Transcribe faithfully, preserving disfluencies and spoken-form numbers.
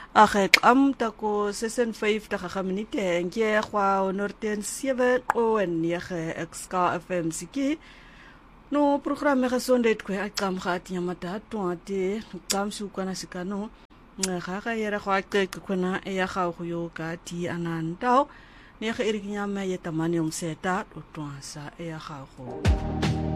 Agek am tako ses en vyftig minute en jy gwa honderd en sewe en nege ek ska F M siki. No programme gesondheid kwe akam gehad nyamata twante akam sukana sikano. Ga ga yera gwa kyk kona e ya ga go yo ka ti anantao. Ne ga irikinya me yetamani ong seta utwansa e ya ga go.